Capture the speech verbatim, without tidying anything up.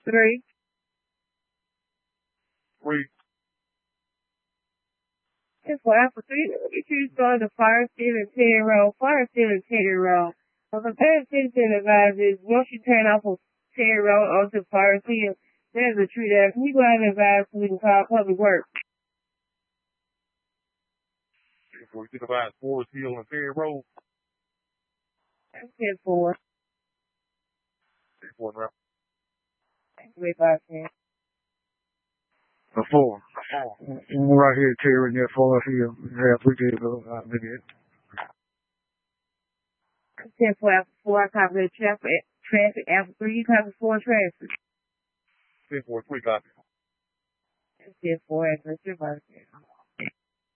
Three. Three. It's for Apple three. If you start the fire stealing Teddy Road, fire stealing Teddy Road. So the parent citizen advises once you turn off a Teddy Road onto fire field, there's a tree there. Can you go ahead and advise so we can call public works? Before you advise Forest Hill and Teddy Road. I said four. Four now. Wait, five, ten. A four. Four. Right here, Terry, near Forest Hill. Yeah, we did go. I did it. I said four after four. I copy the traffic, traffic after three. You copy four traffic. Ten four, three copy. I said four after the traffic.